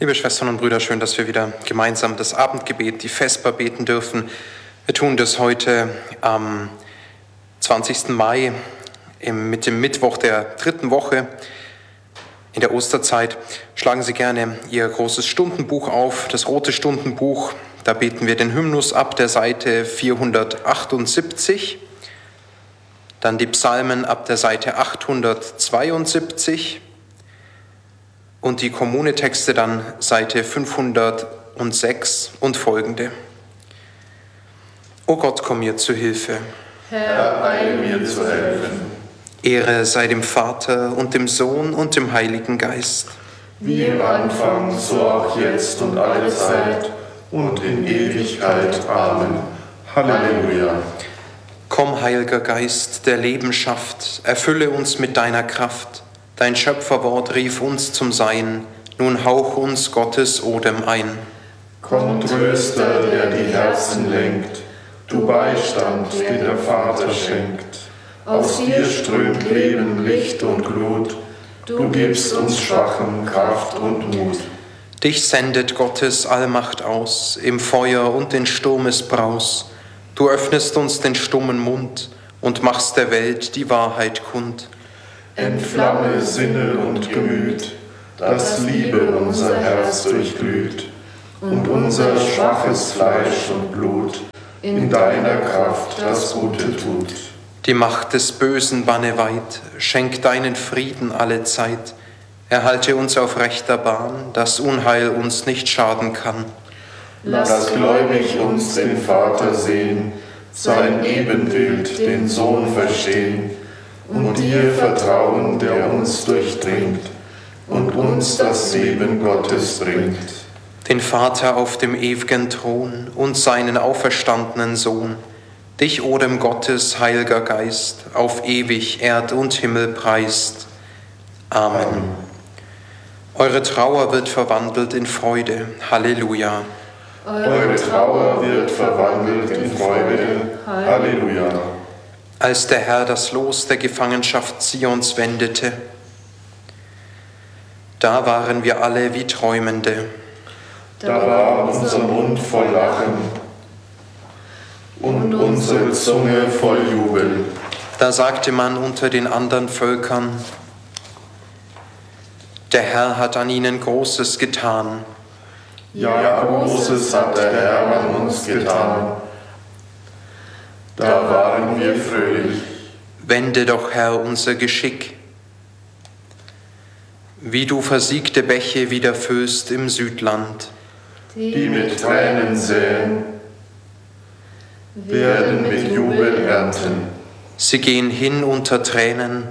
Liebe Schwestern und Brüder, schön, dass wir wieder gemeinsam das Abendgebet, die Vesper beten dürfen. Wir tun das heute am 20. Mai mit dem Mittwoch der dritten Woche in der Osterzeit. Schlagen Sie gerne Ihr großes Stundenbuch auf, das rote Stundenbuch. Da beten wir den Hymnus ab der Seite 478, dann die Psalmen ab der Seite 872 und die Kommunetexte dann Seite 506 und folgende. O Gott, komm mir zu Hilfe. Herr, eile mir zu helfen. Ehre sei dem Vater und dem Sohn und dem Heiligen Geist. Wie im Anfang, so auch jetzt und alle Zeit und in Ewigkeit. Amen. Halleluja. Komm, Heiliger Geist, der Leben schafft, erfülle uns mit deiner Kraft. Dein Schöpferwort rief uns zum Sein, nun hauch uns Gottes Odem ein. Komm, Tröster, der die Herzen lenkt, du Beistand, den der Vater schenkt. Aus dir strömt Leben, Licht und Glut, du gibst uns Schwachen Kraft und Mut. Dich sendet Gottes Allmacht aus, im Feuer und in Sturmesbraus. Du öffnest uns den stummen Mund und machst der Welt die Wahrheit kund. Entflamme Sinne und Gemüt, dass Liebe unser Herz durchglüht und unser schwaches Fleisch und Blut in deiner Kraft das Gute tut. Die Macht des Bösen banne weit, schenk deinen Frieden alle Zeit. Erhalte uns auf rechter Bahn, dass Unheil uns nicht schaden kann. Lass gläubig uns den Vater sehen, sein Ebenbild, den Sohn verstehen und dir vertrauen, der uns durchdringt und uns das Leben Gottes bringt. Den Vater auf dem ewigen Thron und seinen auferstandenen Sohn, dich, Odem Gottes, Heiliger Geist, auf ewig Erd und Himmel preist. Amen. Eure Trauer wird verwandelt in Freude. Halleluja. Eure Trauer wird verwandelt in Freude. Halleluja. Als der Herr das Los der Gefangenschaft Zions wendete, da waren wir alle wie Träumende. Da war unser Mund voll Lachen und unsere Zunge voll Jubel. Da sagte man unter den anderen Völkern, der Herr hat an ihnen Großes getan. Ja, Großes hat der Herr an uns getan. Da waren wir fröhlich. Wende doch, Herr, unser Geschick, wie du versiegte Bäche wieder füllst im Südland. Die mit Tränen säen, werden mit Jubel ernten. Sie gehen hin unter Tränen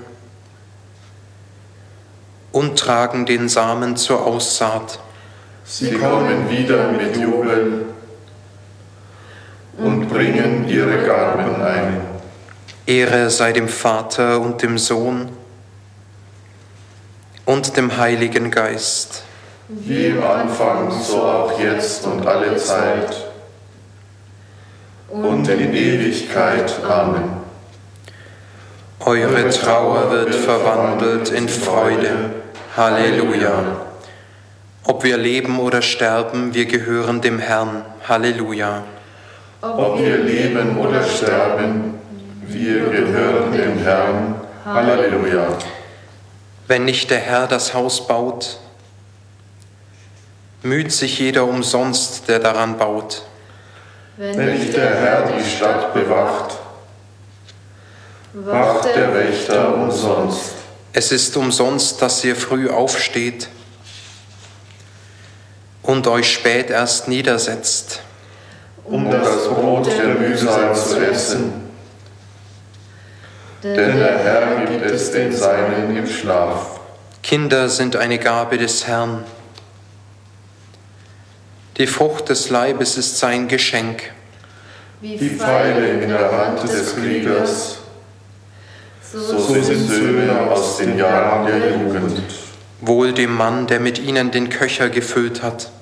und tragen den Samen zur Aussaat. Sie kommen wieder mit Jubel und bringen ihre Garben ein. Ehre sei dem Vater und dem Sohn und dem Heiligen Geist. Wie im Anfang, so auch jetzt und alle Zeit und in Ewigkeit. Amen. Eure Trauer wird verwandelt in Freude. Halleluja. Ob wir leben oder sterben, wir gehören dem Herrn. Halleluja. Ob wir leben oder sterben, wir gehören dem Herrn. Halleluja. Wenn nicht der Herr das Haus baut, müht sich jeder umsonst, der daran baut. Wenn nicht der Herr die Stadt bewacht, wacht der Wächter umsonst. Es ist umsonst, dass ihr früh aufsteht und euch spät erst niedersetzt, um das Brot der Mühsal zu essen. Denn der Herr gibt es den Seinen im Schlaf. Kinder sind eine Gabe des Herrn. Die Frucht des Leibes ist sein Geschenk. Wie Pfeile in der Hand des Kriegers, so sind Söhne aus den Jahren der Jugend. Wohl dem Mann, der mit ihnen den Köcher gefüllt hat.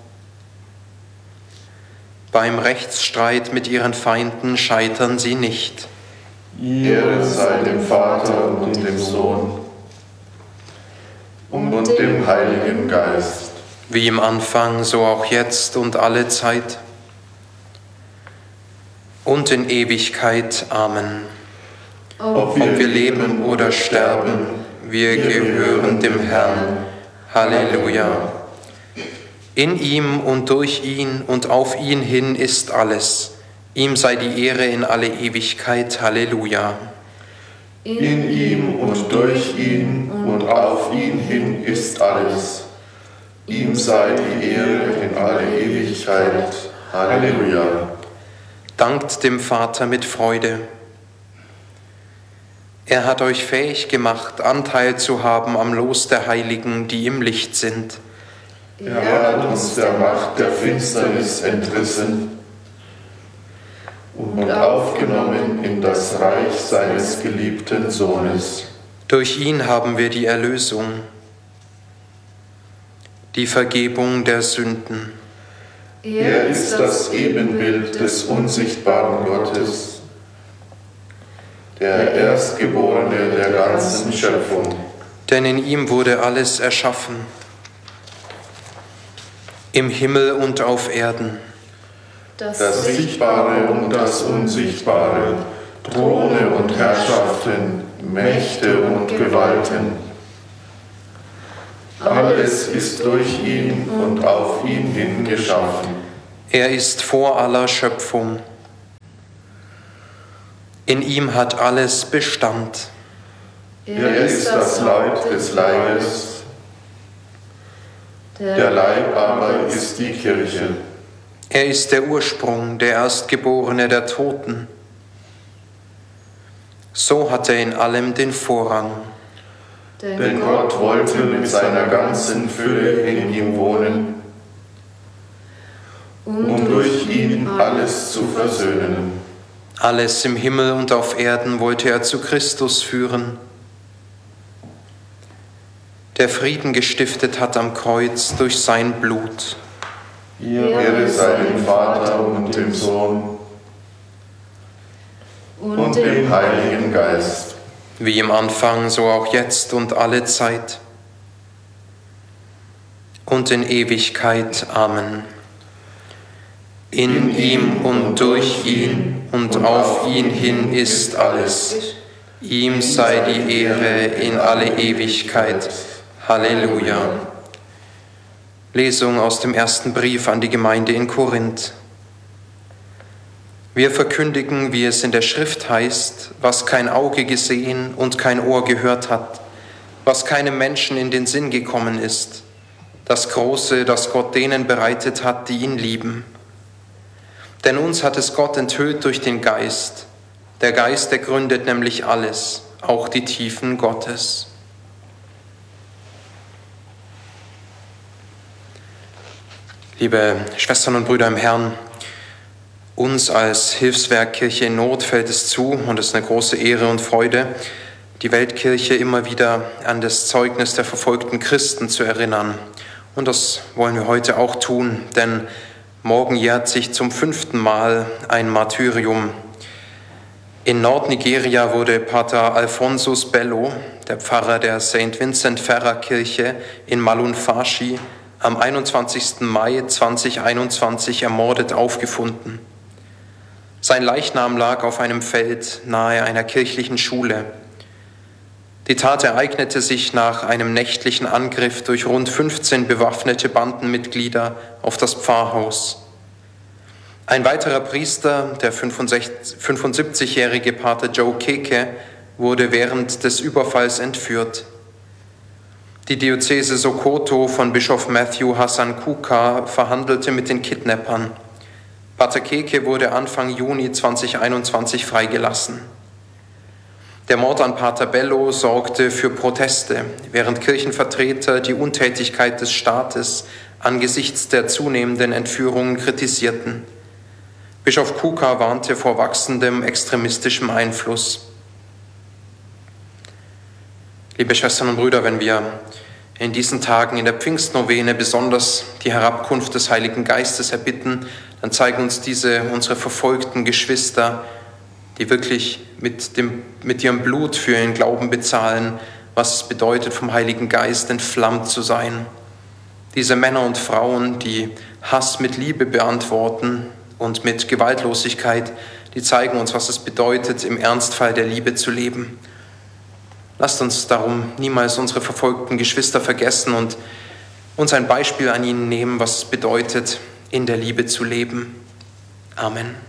Beim Rechtsstreit mit ihren Feinden scheitern sie nicht. Ehre sei dem Vater und dem Sohn und dem Heiligen Geist. wie im Anfang, so auch jetzt und alle Zeit und in Ewigkeit. Amen. Ob wir leben oder sterben, wir gehören dem Herrn. Halleluja. In ihm und durch ihn und auf ihn hin ist alles. Ihm sei die Ehre in alle Ewigkeit. Halleluja. In ihm und durch ihn und auf ihn hin ist alles. Ihm sei die Ehre in alle Ewigkeit. Halleluja. Dankt dem Vater mit Freude. Er hat euch fähig gemacht, Anteil zu haben am Los der Heiligen, die im Licht sind. Er hat uns der Macht der Finsternis entrissen und aufgenommen in das Reich seines geliebten Sohnes. Durch ihn haben wir die Erlösung, die Vergebung der Sünden. Er ist das Ebenbild des unsichtbaren Gottes, der Erstgeborene der ganzen Schöpfung. Denn in ihm wurde alles erschaffen, im Himmel und auf Erden. Das Sichtbare und das Unsichtbare, Throne und Herrschaften, Mächte und Gewalten. Alles ist durch ihn und auf ihn hin geschaffen. Er ist vor aller Schöpfung. In ihm hat alles Bestand. Er ist das Leib des Leibes. Der Leib aber ist die Kirche. Er ist der Ursprung, der Erstgeborene der Toten. So hat er in allem den Vorrang. Denn Gott wollte mit seiner ganzen Fülle in ihm wohnen, um durch ihn alles zu versöhnen. Alles im Himmel und auf Erden wollte er zu Christus führen, der Frieden gestiftet hat am Kreuz durch sein Blut. Ehre sei dem Vater und dem Sohn und dem Heiligen Geist. Wie im Anfang, so auch jetzt und alle Zeit und in Ewigkeit. Amen. In ihm und durch ihn und auf ihn hin ist alles. Ihm sei die Ehre in alle Ewigkeit. Halleluja. Lesung aus dem ersten Brief an die Gemeinde in Korinth. Wir verkündigen, wie es in der Schrift heißt, was kein Auge gesehen und kein Ohr gehört hat, was keinem Menschen in den Sinn gekommen ist, das Große, das Gott denen bereitet hat, die ihn lieben. Denn uns hat es Gott enthüllt durch den Geist. Der Geist ergründet nämlich alles, auch die Tiefen Gottes. Liebe Schwestern und Brüder im Herrn, uns als Hilfswerk Kirche in Not fällt es zu, und es ist eine große Ehre und Freude, die Weltkirche immer wieder an das Zeugnis der verfolgten Christen zu erinnern. Und das wollen wir heute auch tun, denn morgen jährt sich zum 5. Mal ein Martyrium. In Nordnigeria wurde Pater Alphonsus Bello, der Pfarrer der St. Vincent Ferrer Kirche in Malumfashi, am 21. Mai 2021 ermordet aufgefunden. Sein Leichnam lag auf einem Feld nahe einer kirchlichen Schule. Die Tat ereignete sich nach einem nächtlichen Angriff durch rund 15 bewaffnete Bandenmitglieder auf das Pfarrhaus. Ein weiterer Priester, der 75-jährige Pater Joe Keke, wurde während des Überfalls entführt. Die Diözese Sokoto von Bischof Matthew Hassan Kuka verhandelte mit den Kidnappern. Pater Keke wurde Anfang Juni 2021 freigelassen. Der Mord an Pater Bello sorgte für Proteste, während Kirchenvertreter die Untätigkeit des Staates angesichts der zunehmenden Entführungen kritisierten. Bischof Kuka warnte vor wachsendem extremistischem Einfluss. Liebe Schwestern und Brüder, wenn wir in diesen Tagen in der Pfingstnovene besonders die Herabkunft des Heiligen Geistes erbitten, dann zeigen uns unsere verfolgten Geschwister, die wirklich mit ihrem Blut für ihren Glauben bezahlen, was es bedeutet, vom Heiligen Geist entflammt zu sein. Diese Männer und Frauen, die Hass mit Liebe beantworten und mit Gewaltlosigkeit, die zeigen uns, was es bedeutet, im Ernstfall der Liebe zu leben. Lasst uns darum niemals unsere verfolgten Geschwister vergessen und uns ein Beispiel an ihnen nehmen, was es bedeutet, in der Liebe zu leben. Amen.